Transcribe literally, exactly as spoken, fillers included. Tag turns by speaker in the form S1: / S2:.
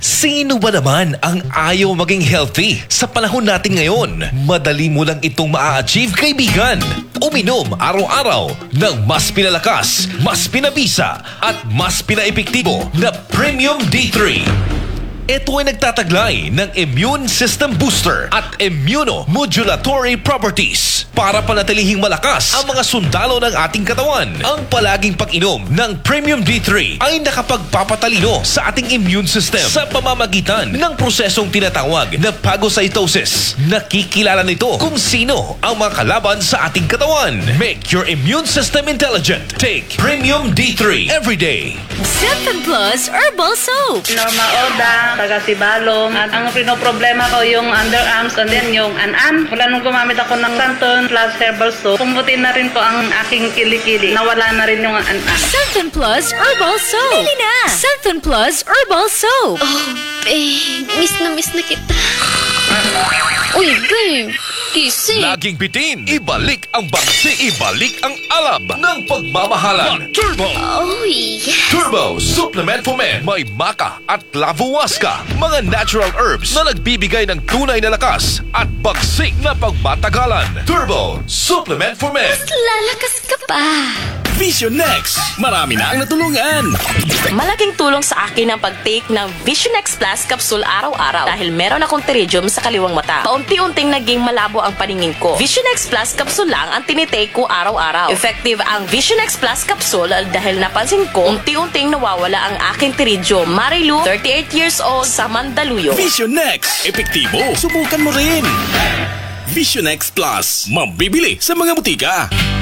S1: Sino ba naman ang ayaw maging healthy? Sa panahon natin ngayon, madali mo lang itong maa-achieve, kaibigan. Uminom araw-araw ng mas pinalakas, mas pinabisa at mas pinaepektibo na Premium D three. Ito ay nagtataglay ng immune system booster at immunomodulatory properties para panatilihing malakas ang mga sundalo ng ating katawan. Ang palaging pag-inom ng Premium D three ay nakapagpapatalino sa ating immune system sa pamamagitan ng prosesong tinatawag na phagocytosis. Nakikilala nito kung sino ang mga kalaban sa ating katawan. Make your immune system intelligent. Take Premium D three every day.
S2: Seven Plus Herbal Soap.
S3: Norma Oda, taga Sibalom. At ang pinoproblema ko yung underarms and then yung an-an. Wala nung gumamit ako ng Santon Plus Herbal Soap. Pumuti na rin po ang aking kilikili. Nawala na rin yung an-an.
S2: Seven Plus Herbal Soap. Bili na! Seven Plus Herbal Soap.
S4: Oh, babe. Miss na miss na kita. Uy, babe. Gising.
S1: Laging bitin, ibalik ang bagsi, ibalik ang alab ng pagmamahalan. Turbo!
S4: Oh, yes.
S1: Turbo Supplement for Men. May maca at lavowaska, mga natural herbs na nagbibigay ng tunay na lakas at bagsik na pagmatagalan. Turbo Supplement for Men.
S4: Lalakas ka pa.
S5: Vision Next! Marami na ang natulungan!
S6: Malaking tulong sa akin ang pag-take ng Vision X Plus capsule araw-araw dahil meron akong pterygium sa kaliwang mata. Paunti-unting naging malabo ang paningin ko. Vision X Plus capsule lang ang tinitake ko araw-araw. Effective ang Vision X Plus capsule dahil napansin ko unti-unting nawawala ang aking pterygium. Marilu, thirty-eight years old, sa Mandaluyong.
S5: Vision Next! Epektibo! Subukan mo rin! Vision X Plus. Mabibili sa mga butika.